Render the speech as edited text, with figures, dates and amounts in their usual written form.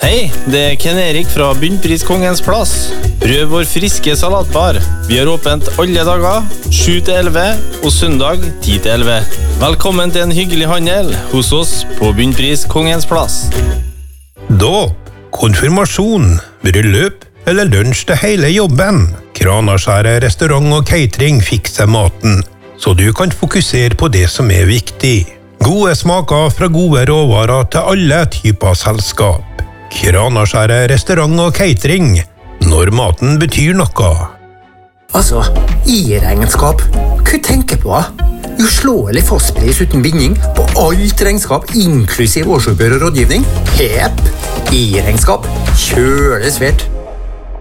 Hei, det Ken Erik fra Bunnpris Kongens Plass. Prøv vår friske salatbar. Vi har åpent alle dager, 7-11 og søndag 10-11. Velkommen til en hyggelig handel hos oss på Bunnpris Kongens Plass. Dåp, konfirmasjon, bryllup eller lunsj til hele jobben. Kranaskjæret restaurant og catering fikser maten, så du kan fokusere på det som er viktig. Gode smaker fra gode råvarer til alle typer selskap. Kranaskjæret restaurant og catering, når maten betyr noe. Altså, i regnskap, hva tenker på? Uslåelig fastpris uten binding på alt regnskap, inklusiv årsoppgjør og rådgivning. Hepp, i regnskap, kjølig svært.